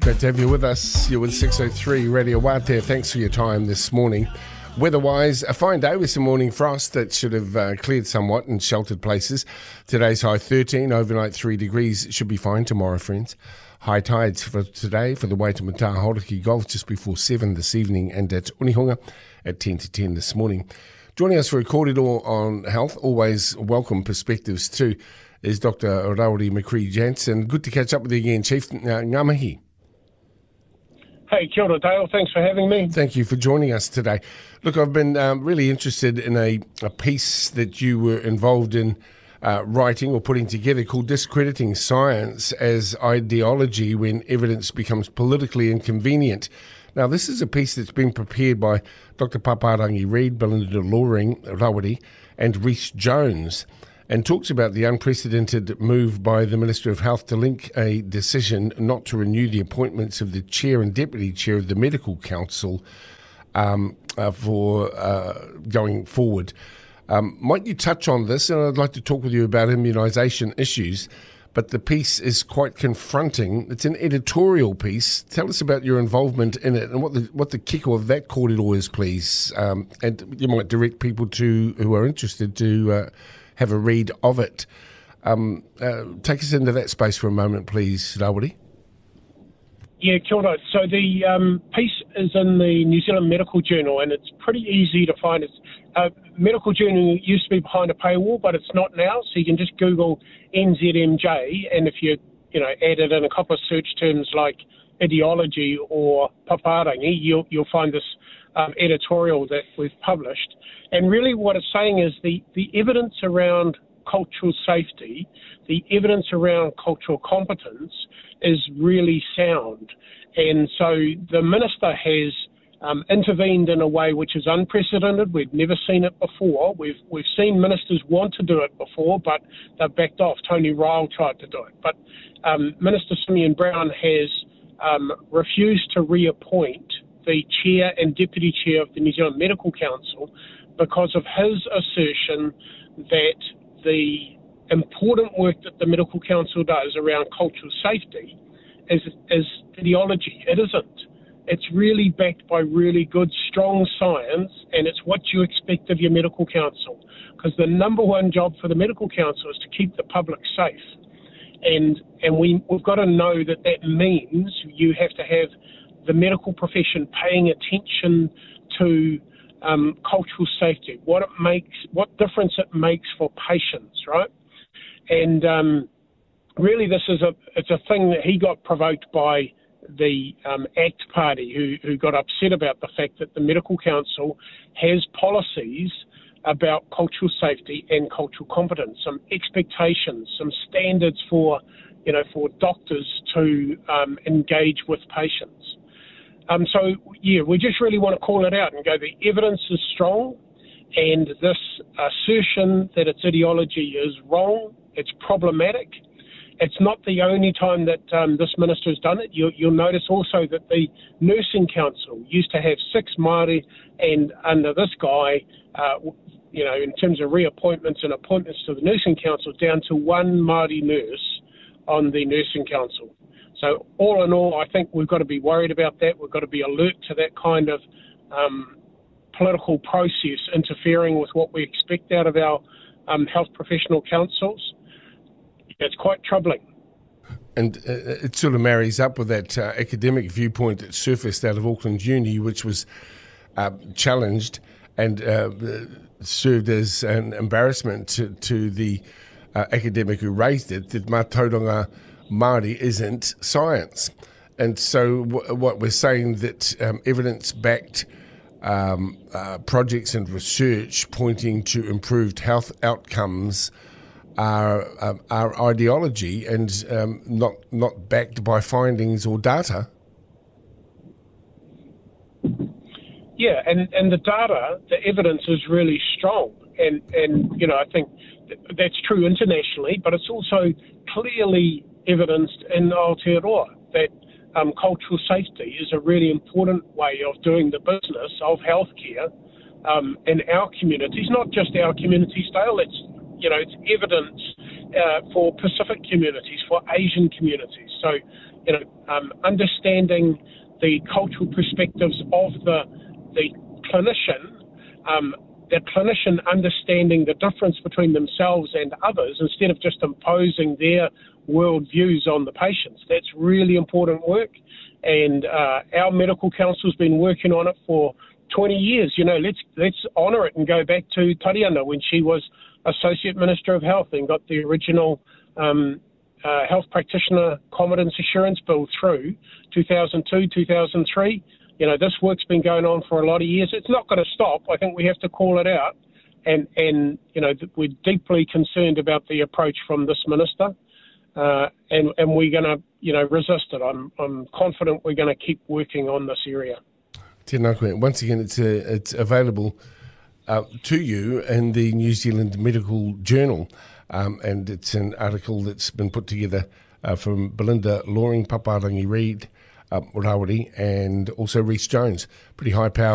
Great to have you with us. You're with 603 Radio Wātea. Thanks for your time this morning. Weather-wise, a fine day with some morning frost that should have cleared somewhat in sheltered places. Today's high 13, overnight 3 degrees. It should be fine tomorrow, friends. High tides for today for the Waitemata Hauraki Gulf just before 7 this evening and at Unihunga at 10 to 10 this morning. Joining us for a kōrero on health, always welcome perspectives too, is Dr. Rawiri McCree-Jansen. Good to catch up with you again, Chief. Ngā mihi. Hey, kia ora, Dale. Thanks for having me. Thank you for joining us today. Look, I've been really interested in a piece that you were involved in writing or putting together called Discrediting Science as Ideology When Evidence Becomes Politically Inconvenient. Now, this is a piece that's been prepared by Dr. Paparangi Reid, Belinda Loring, Rawiri, and Rhys Jones, and talks about the unprecedented move by the Minister of Health to link a decision not to renew the appointments of the Chair and Deputy Chair of the Medical Council for going forward. Might you touch on this? And I'd like to talk with you about immunisation issues, but the piece is quite confronting. It's an editorial piece. Tell us about your involvement in it and what the kicker of that kōrero is, please. And you might direct people who are interested to have a read of it. Take us into that space for a moment, please, Rawiri. Yeah, kia ora. So the piece is in the New Zealand Medical Journal, and it's pretty easy to find. It's Medical Journal used to be behind a paywall, but it's not now. So you can just Google NZMJ, and if you added in a couple of search terms like ideology or paparangi, you'll find this editorial that we've published. And really what it's saying is the evidence around cultural safety, the evidence around cultural competence is really sound. And so the minister has intervened in a way which is unprecedented. We've never seen it before. We've seen ministers want to do it before, but they've backed off. Tony Ryle tried to do it. But Minister Simeon Brown has refused to reappoint the chair and deputy chair of the New Zealand Medical Council because of his assertion that the important work that the Medical Council does around cultural safety is ideology. It isn't. It's really backed by really good, strong science, and it's what you expect of your Medical Council, because the number one job for the Medical Council is to keep the public safe. And we've got to know that means you have to have the medical profession paying attention to cultural safety, what difference it makes for patients, right? And really, it's a thing that he got provoked by the ACT Party, who got upset about the fact that the Medical Council has policies about cultural safety and cultural competence, some expectations, some standards for doctors to engage with patients. We just really want to call it out and go, the evidence is strong, and this assertion that it's ideology is wrong. It's problematic. It's not the only time that this minister has done it. You'll notice also that the Nursing Council used to have 6 Māori, and under this guy, in terms of reappointments and appointments to the Nursing Council, down to 1 Māori nurse on the Nursing Council. So all in all, I think we've got to be worried about that. We've got to be alert to that kind of political process interfering with what we expect out of our health professional councils. It's quite troubling. And it sort of marries up with that academic viewpoint that surfaced out of Auckland Uni, which was challenged and served as an embarrassment to the academic who raised it, that Mātauranga Māori isn't science. And so what we're saying that evidence-backed projects and research pointing to improved health outcomes are ideology and not backed by findings or data. Yeah, and the data, the evidence is really strong. And I think that's true internationally, but it's also clearly evidenced in Aotearoa that cultural safety is a really important way of doing the business of healthcare in our communities, not just our communities, Dale. It's evidence for Pacific communities, for Asian communities. So, understanding the cultural perspectives of the clinician, the clinician understanding the difference between themselves and others instead of just imposing their worldviews on the patients. That's really important work, and our medical council's been working on it for 20 years. Let's honour it and go back to Tariana when she was Associate Minister of Health and got the original Health Practitioner Competence Assurance Bill through 2002, 2003. This work's been going on for a lot of years. It's not going to stop. I think we have to call it out. And we're deeply concerned about the approach from this minister. And we're going to, resist it. I'm confident we're going to keep working on this area. Tēnā koe. Once again, it's available to you in the New Zealand Medical Journal. And it's an article that's been put together from Belinda Loring, Paparangi Reid, Rawiri, and also Rhys Jones. Pretty high power.